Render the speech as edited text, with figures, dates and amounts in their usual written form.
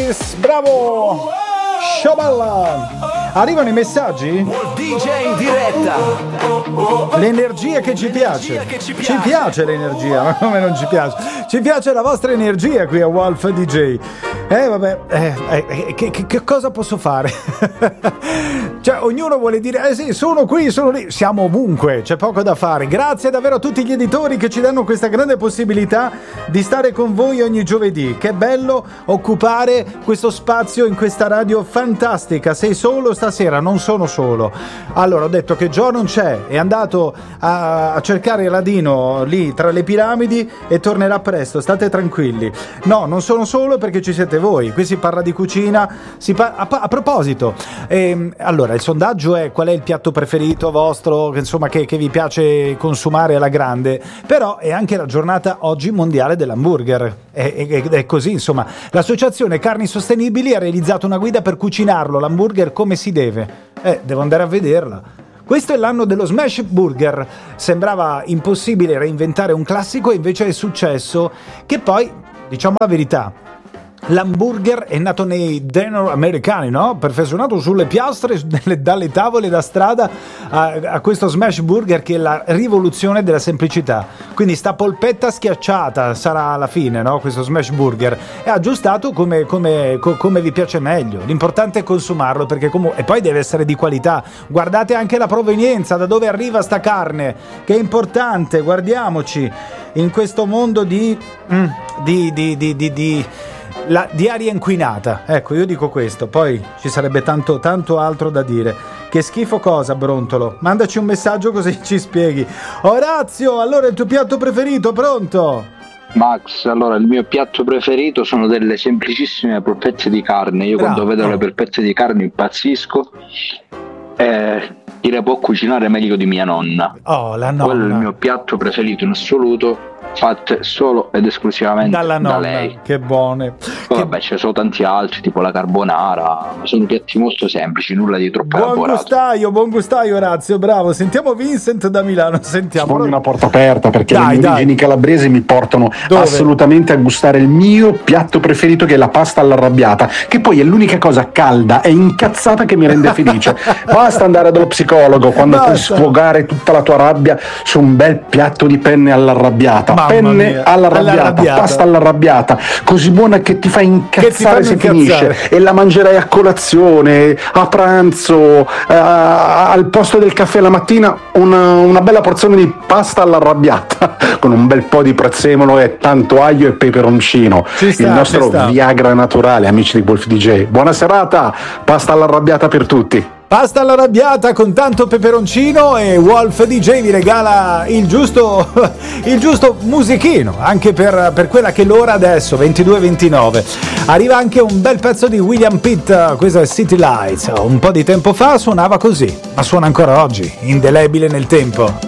Davis, bravo! Sciaballa! Arrivano i messaggi? DJ in diretta. L'energia che ci piace. Ci piace l'energia, ma come non ci piace? Ci piace la vostra energia qui a Wolf DJ. Che cosa posso fare? Cioè, ognuno vuole dire, sì, sono qui, sono lì. Siamo ovunque, c'è poco da fare. Grazie davvero a tutti gli editori che ci danno questa grande possibilità di stare con voi ogni giovedì. Che bello occupare questo spazio in questa radio fantastica. Sei solo stasera? Non sono solo. Allora, ho detto che Gio non c'è, è andato a cercare Ladino lì tra le piramidi e tornerà presto, state tranquilli. No, non sono solo perché ci siete voi. Qui si parla di cucina, a proposito, allora il sondaggio è: qual è il piatto preferito vostro, insomma, che vi piace consumare alla grande? Però è anche la giornata oggi mondiale dell'hamburger, è così, insomma. L'associazione Carni Sostenibili ha realizzato una guida per cucinarlo l'hamburger come si deve. Devo andare a vederla. Questo è l'anno dello smash burger. Sembrava impossibile reinventare un classico e invece è successo. Che poi, diciamo la verità, l'hamburger è nato nei diner americani, no? Perfezionato sulle piastre, dalle tavole da strada a questo smash burger che è la rivoluzione della semplicità. Quindi sta polpetta schiacciata sarà alla fine, no? Questo smash burger è aggiustato come vi piace meglio. L'importante è consumarlo, perché e poi deve essere di qualità. Guardate anche la provenienza, da dove arriva sta carne, che è importante. Guardiamoci in questo mondo di aria inquinata. Ecco, io dico questo, poi ci sarebbe tanto altro da dire. Che schifo cosa, Brontolo? Mandaci un messaggio così ci spieghi. Orazio, allora il tuo piatto preferito, pronto? Max, allora il mio piatto preferito sono delle semplicissime polpette di carne. Io quando vedo le polpette di carne impazzisco. Chi le può cucinare meglio di mia nonna. Oh, la nonna. Quello è il mio piatto preferito in assoluto, fatte solo ed esclusivamente da lei. Che buone. Poi vabbè, ce ne sono tanti altri, tipo la carbonara, ma sono piatti molto semplici, nulla di troppo elaborato. Buon gustaio, Orazio, bravo. Sentiamo Vincent da Milano. Sfondi una porta aperta, perché le mie origini calabresi mi portano assolutamente a gustare il mio piatto preferito, che è la pasta all'arrabbiata, che poi è l'unica cosa calda e incazzata che mi rende felice. Basta andare dallo psicologo quando puoi sfogare tutta la tua rabbia su un bel piatto di penne all'arrabbiata. Penne all'arrabbiata, pasta all'arrabbiata, così buona che ti fa incazzare se finisce, e la mangerai a colazione, a pranzo, al posto del caffè la mattina, una bella porzione di pasta all'arrabbiata con un bel po' di prezzemolo e tanto aglio e peperoncino. Il nostro Viagra naturale, amici di Wolf DJ. Buona serata, pasta all'arrabbiata per tutti. Pasta all'arrabbiata con tanto peperoncino, e Wolf DJ vi regala il giusto musichino anche per quella che è l'ora adesso, 22:29. Arriva anche un bel pezzo di William Pitt, questo è City Lights. Un po' di tempo fa suonava così, ma suona ancora oggi, indelebile nel tempo.